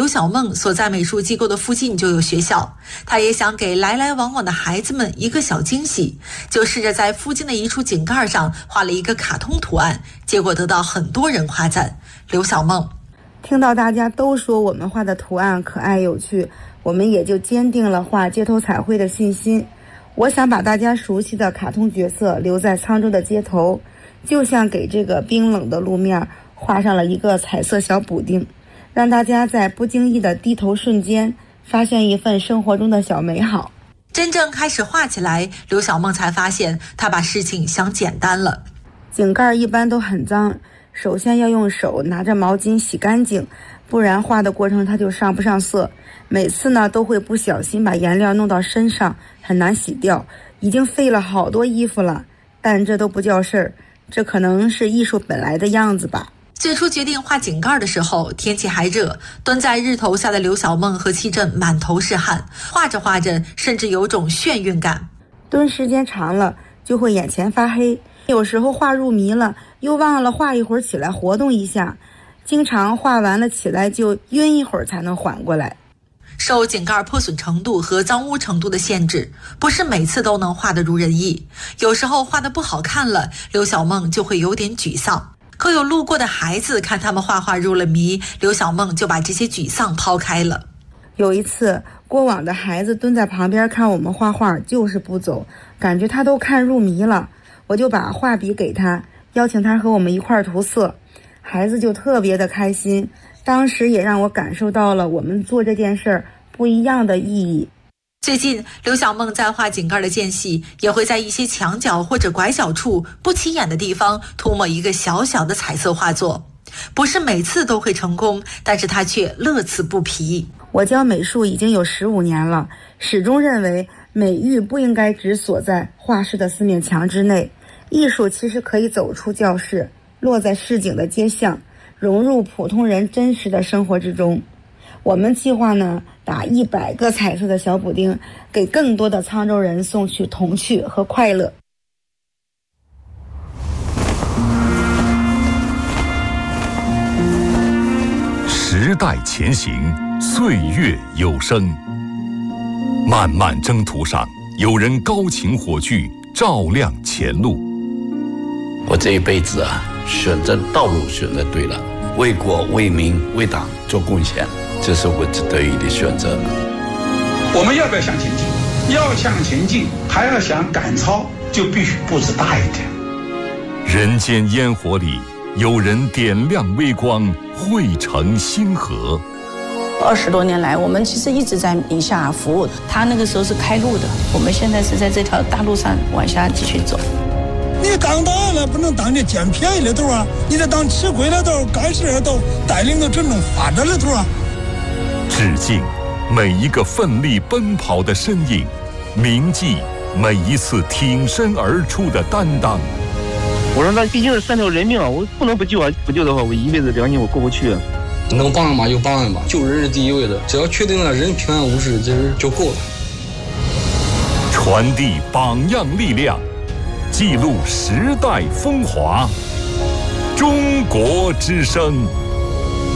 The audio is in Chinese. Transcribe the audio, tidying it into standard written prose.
小梦所在美术机构的附近就有学校，她也想给来来往往的孩子们一个小惊喜，就试着在附近的一处井盖上画了一个卡通图案，结果得到很多人夸赞。刘小梦听到大家都说我们画的图案可爱有趣，我们也就坚定了画街头彩绘的信心。我想把大家熟悉的卡通角色留在沧州的街头，就像给这个冰冷的路面画上了一个彩色小补丁，让大家在不经意的低头瞬间发现一份生活中的小美好。 真正开始画起来，刘小梦才发现她把事情想简单了。 井盖一般都很脏，首先要用手拿着毛巾洗干净，不然画的过程它就上不上色。每次呢都会不小心把颜料弄到身上，很难洗掉，已经费了好多衣服了，但这都不叫事儿，这可能是艺术本来的样子吧。 最初决定画井盖的时候，天气还热，蹲在日头下的刘小梦和戚振满头是汗，画着画着甚至有种眩晕感。 蹲时间长了就会眼前发黑，有时候画入迷了，又忘了画一会儿起来活动一下，经常画完了起来就晕一会儿才能缓过来。 受井盖破损程度和脏污程度的限制，不是每次都能画得如人意，有时候画得不好看了，刘小梦就会有点沮丧。可有路过的孩子看他们画画入了迷，刘小梦就把这些沮丧抛开了。 有一次，过往的孩子蹲在旁边看我们画画，就是不走，感觉他都看入迷了，我就把画笔给他，邀请他和我们一块儿涂色，孩子就特别的开心。当时也让我感受到了我们做这件事儿不一样的意义。 最近，刘小梦在画井盖的间隙，也会在一些墙角或者拐角处不起眼的地方涂抹一个小小的彩色画作。不是每次都会成功，但是她却乐此不疲。 我教美术已经有15年了，始终认为美育不应该只锁在画室的4面墙之内，艺术其实可以走出教室，落在市井的街巷，融入普通人真实的生活之中。我们计划呢，打100个彩色的小补丁，给更多的沧州人送去童趣和快乐。 时代前行，岁月有声。漫漫征途上，有人高擎火炬，照亮前路。 我这一辈子选择道路选择对了，为国为民为党做贡献，这是我得以的选择。 我们要不要向前进？要向前进，还要想赶超，就必须步子大一点。 人间烟火里，有人点亮微光，汇成星河。 20多年来，我们其实一直在宁夏服务。他那个时候是开路的，我们现在是在这条大路上往下继续走。 你当大了不能当这捡便宜的头啊，你得当吃亏的头，干事的头，带领着真正发展的头啊。 致敬每一个奋力奔跑的身影，铭记每一次挺身而出的担当。 我说那毕竟是3条人命啊，我不能不救啊！不救的话，我一辈子良心我过不去啊。 能帮嘛就帮嘛，救人是第一位的，只要确定了人平安无事，这就够了。 传递榜样力量，记录时代风华。中国之声。